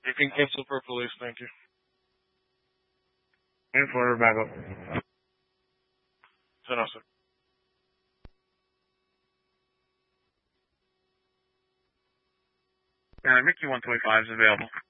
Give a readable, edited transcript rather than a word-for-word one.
You can cancel for police, thank you. And for backup. 10-06. Mickey 125 is available.